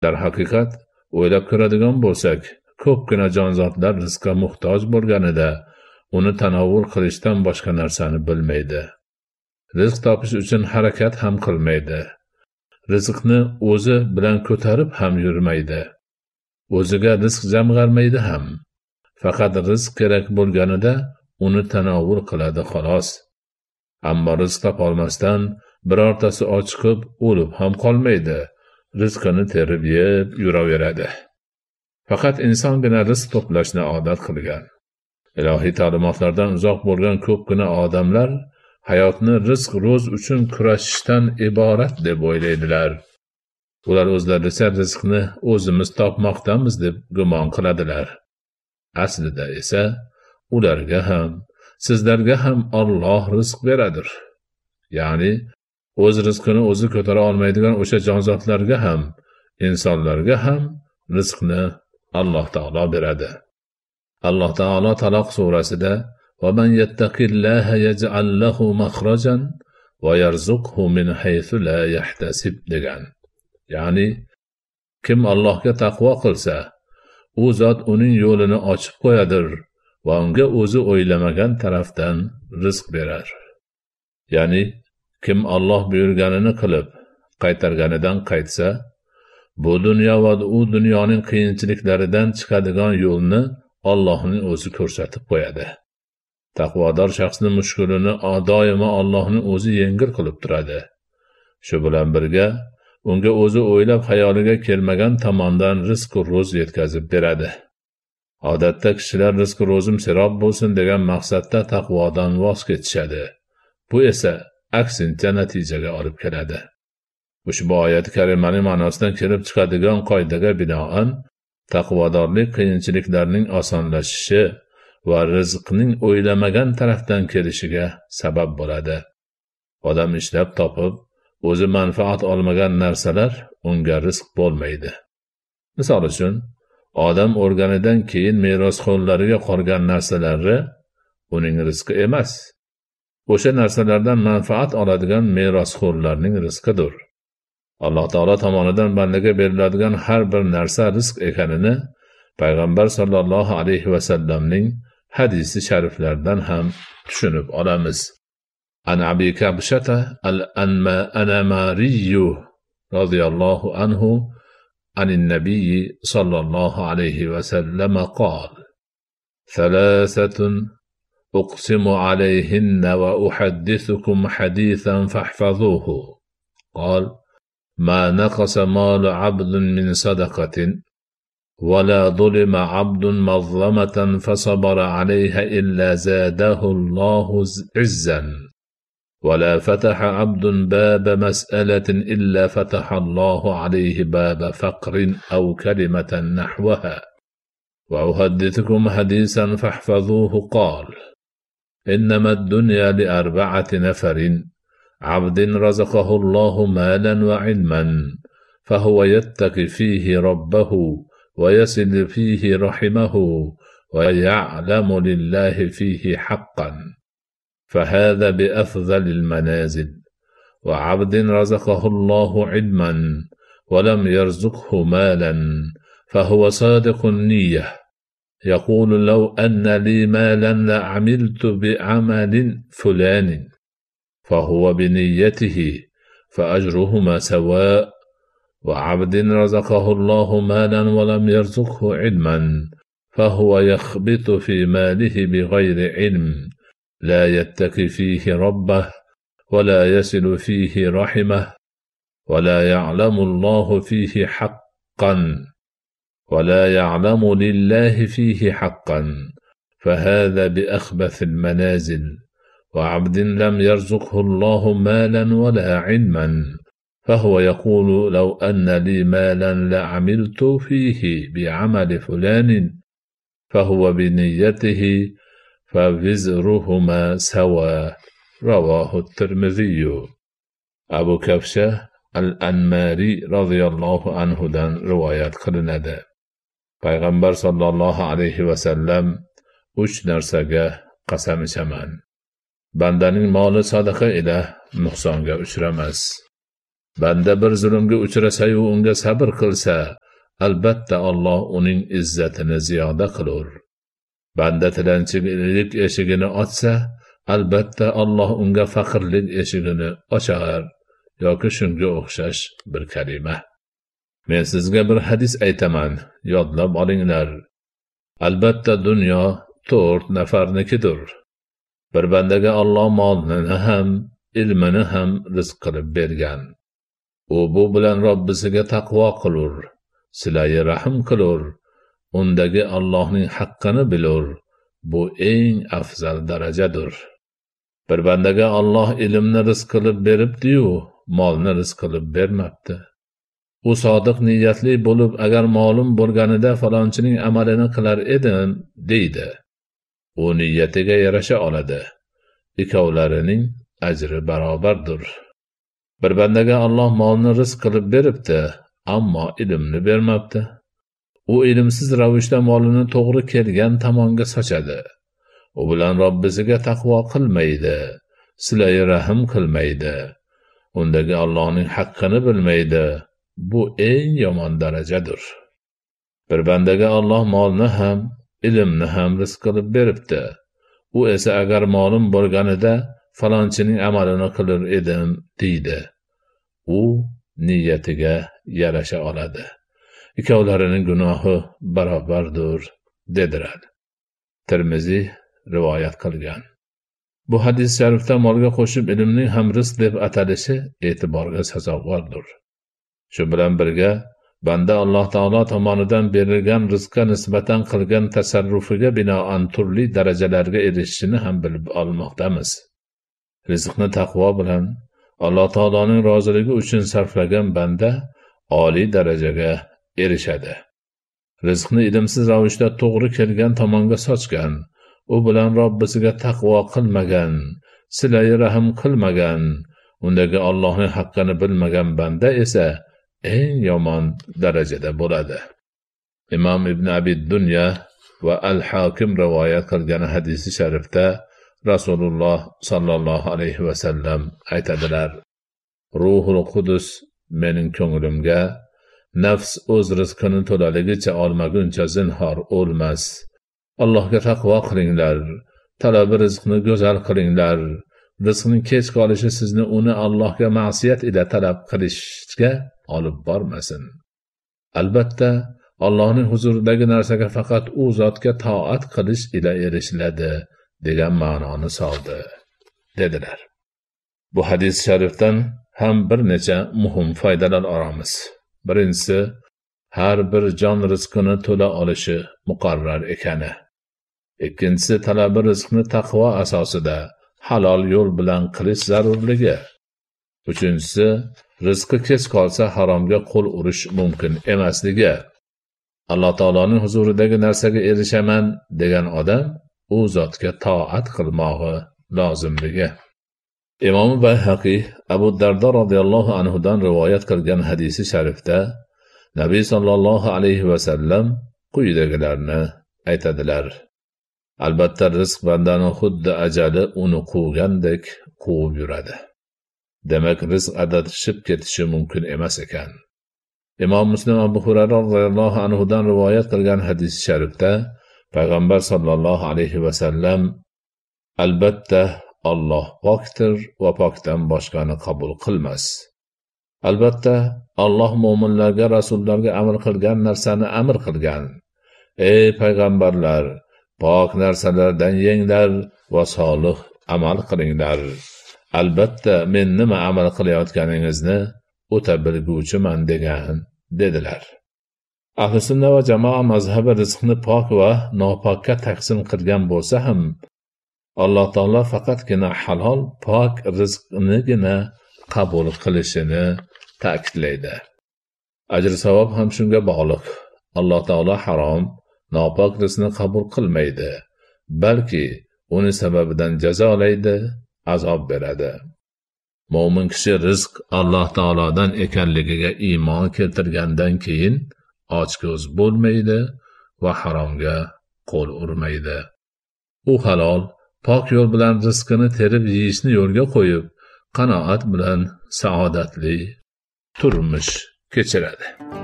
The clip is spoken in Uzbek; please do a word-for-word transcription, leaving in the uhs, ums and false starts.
Dar haqiqat, o'ylab ko'radigan bo'lsak, ko'pgina jonzotlar rizqqa muhtoj bo'lganida uni tanovvul qilishdan boshqa narsani bilmaydi. Rizq topish uchun harakat ham qilmaydi. Rizqni o'zi bilan ko'tarib ham yurmaydi. O'ziga rizq jamg'armaydi ham. Faqat rizq kerak bo'lganida uni tanovvul qiladi xolos. Ammo rizq topolmasdan birortasi ochiqib o'lib ham qolmaydi. Rizqini terib yeb yuraveradi. Faqat insongina rizq to'plashni odat qilgan. Ilohiy ta'limotlardan uzoq bo'lgan ko'pgina odamlar hayotni rizq ro'z uchun kurashishdan iborat deb o'ylaydilar. Ular o'zlaricha rizqni o'zimiz topmoqdamiz deb gumon qiladilar. Aslida esa ularga ham, sizlarga ham Alloh rizq beradir. Ya'ni o'z rizqini o'zi ko'tara olmaydigan o'sha jonzotlarga ham, insonlarga ham rizqni Alloh taolo beradi. Alloh taolo Taloq surasida وَمَنْ يَتَّقِ اللَّهَ يَجْعَلْ لَهُ مَخْرَجًا وَيَرْزُقْهُ مِنْ حَيْثُ لَا يَحْتَسِبُ degan. Ya'ni kim Allohga taqvo qilsa, u zot uning yo'lini ochib qo'yadir va unga o'zi o'ylamagan tarafdan rizq berar. Ya'ni kim Alloh buyurganini qilib, qaytarganidan qaytsa, bu dunyo va u dunyoning qiyinchiliklaridan chiqadigan yo'lni Allohning o'zi ko'rsatib qo'yadi. Taqvodor shaxsning mushkulini doimo Allohning o'zi yengil qilib turadi. Shu bilan birga unga o'zi o'ylab xayoliga kelmagan tomondan rizq ro'z yetkazib beradi. Odatda kishilar rizq ro'zim serob bo'lsin degan maqsadda taqvodan voz kechishadi. Bu esa aksincha natijaga olib keladi. Ushbu oyat karimaning ma'nosidan kelib chiqadigan qoidaga binoan taqvodorlik qiyinchiliklarning osonlashishi va rizqning o'ylamagan tarafdan kelishiga sabab bo'ladi. Odam ishlab topib, o'zi manfaat olmagan narsalar unga rizq bo'lmaydi. Misol uchun, odam o'lganidan keyin merosxo'rlariga qolgan narsalari uning rizqi emas. O'sha narsalardan manfaat oladigan merosxo'rlarning rizqidir. Alloh taolo tomonidan bandaga beriladigan har bir narsa rizq ekanini payg'ambar sollallohu alayhi va sallamning hadisi shariflaridan ham tushunib olamiz. An Abi Kabshata al-Anmari radhiyallohu anhu anin nabiy sallallohu alayhi va sallam qol: Thalathatun uqsimu alayhinna wa uhaddithukum hadithan fahfazuhu. Qal: ما نقص مال عبد من صدقة ولا ظلم عبد مظلمة فصبر عليها إلا زاده الله عزا ولا فتح عبد باب مسألة إلا فتح الله عليه باب فقر أو كلمة نحوها. وأحدثكم حديثا فاحفظوه. قال: إنما الدنيا لأربعة نفر: عبد رزقه الله مالا وعلما فهو يتقي فيه ربه ويصل فيه رحمه ويعلم لله فيه حقا فهذا بأفضل المنازل. وعبد رزقه الله علما ولم يرزقه مالا فهو صادق النية يقول لو أن لي مالا لعملت بعمل فلان فهو بنيته فأجرهما سواء. وعبد رزقه الله مالا ولم يرزقه علما فهو يخبط في ماله بغير علم لا يتقي فيه ربه ولا يصل فيه رحمه ولا يعلم الله فيه حقا ولا يعلم لله فيه حقا فهذا بأخبث المنازل. وعبد لم يرزقه الله مالا ولا علما فهو يقول لو أن لي مالا لعملت فيه بعمل فلان فهو بنيته فوزرهما سوا. رواه الترمذي. أبو كبشة al-Anmari radhiyallohu anhudan rivoyat qilinadi. Payg'ambar sollallohu alayhi va sallam uch narsaga qasam ichaman: bandaning moli sadaqa ila nuqsonga uchramas. Banda bir zulmga uchrasa-yu unga sabr qilsa, albatta Alloh uning izzatini ziyoda qilur. Banda tilanchilik eshigini ochsa, albatta Alloh unga faqirlik eshigini ochar, yoki shunga o'xshash bir kalima. Men sizga bir hadis aytaman, yodlab olinglar. Albatta dunyo to'rt nafarnikidir. Bir bandaga Alloh molini ham, ilmini ham rizq qilib bergan. U bu bilan Robbisiga taqvo qilur, silai rahim qilur, undagi Allohning haqqini bilur. Bu eng afzal darajadir. Bir bandaga Alloh ilmni rizq qilib beribdi-yu, molni rizq qilib bermabdi. U sodiq niyatli bo'lib, agar molim bo'lganida falonchining amalini qilar edim, deydi. U niyatiga yarasha oladi. Ikkovlarining ajri barobardir. Bir bandaga Alloh molni rizq qilib beribdi, ammo ilmni bermabdi. U ilmsiz ravishda molini to'g'ri kelgan tomonga sochadi. U bilan Robbisiga taqvo qilmaydi, silai rahim qilmaydi. Undagi Allohning haqqini bilmaydi. Bu eng yomon darajadir. Bir bandaga Alloh molni ham, ilmni ham rizq qilib beribdi. U esa agar molim bo'lganida falonchining amalini qilar edim, deydi. U niyatiga yarasha oladi. Ikkovlarining gunohi barobardir, dedilar. Tirmiziy rivoyat qilgan. Bu hadis sharifda molga qo'shib ilmning ham rizq deb atalishi e'tiborga sazovordir. Shu bilan birga banda Alloh taolo tomonidan berilgan rizqqa nisbatan qilgan tasarrufiga binoan turli darajalarga erishishini ham bilib olmoqdamiz. Rizqni taqvo bilan Alloh taoloning roziligi uchun sarflagan banda oliy darajaga erishadi. Rizqni ilmsiz ravishda to'g'ri kelgan tomonga sochgan, u bilan Robbisiga taqvo qilmagan, silai rahim qilmagan, undagi Allohning haqqini bilmagan banda esa eng yomon darajada bo'ladi. Imom Ibn Abi Dunya va Al-Hakim rivoyat qilgan hadisi sharifda Rasululloh sallallohu alayhi va sallam aytadilar: Ruhul Qudus mening ko'nglimga nafs o'z rizqini to'laligicha olmaguncha zinhor o'lmas. Allohga taqvo qilinglar, talabi rizqni go'zal qilinglar. Rizqning kech qolishi sizni uni Allohga ma'siyat ila talab qilishga olib bormasin. Albatta, Allohning huzuridagi narsaga faqat u zotga toat qilish ila erishiladi degan ma'noni soldi, dedilar. Bu hadis sharifdan ham bir necha muhim foydalar olamiz. Birinchisi, har bir jon rizqini to'la olishi muqarrar ekani. Ikkinchisi, talabi rizqni taqvo asosida halol yo'l bilan qilish zarurligi. Uchinchisi, rizqi kech qolsa haromga qo'l urish mumkin emasligi. Alloh taoloning huzuridagi narsaga erishaman degan odam u zotga toat qilmog'i lozimligi. Imom Bayhaqi Abu Dardo radhiyallohu anhu dan rivoyat qilgan hadisi sharifda Nabiy sallallohu alayhi va sallam quyidagilarni aytadilar: Albatta rizq bandani xuddi ajali uni quvgandek quvib yuradi. Demak, rizq adashib ketishi mumkin emas ekan. Imom Muslim Abu Hurayra radhiyallohu anhu dan rivoyat qilgan hadis sharifda Payg'ambar sallallohu alayhi va sallam: Albatta Alloh pokdir va pokdan boshqani qabul qilmas. Albatta Alloh mu'minlarga, rasullarga amr qilgan narsani amr qilgan. Ey payg'ambarlar, pok narsalardan yenglar va solih amal qilinglar. Albatta men nima amal qilayotganingizni o'ta bilguvchiman degan, dedilar. Ahli sunna va jamoa mazhabi rizqni pok va nopokka taqsim qilgan bo'lsa ham, Alloh taolo faqatgina halol, pok rizqnigina qabul qilishini ta'kidlaydi. Ajr savob ham shunga bog'liq. Alloh taolo harom, nopok rizqni qabul qilmaydi, balki uni sababidan jazolaydi, azob beradi. Mo'min kishi rizq Alloh taolodan ekanligiga iymon keltirgandan keyin ochko'z bo'lmaydi va haromga qo'l urmaydi. U halol, pok yo'l bilan rizqini terib yeyishni yo'lga qo'yib, qanoat bilan saodatli turmush kechiradi.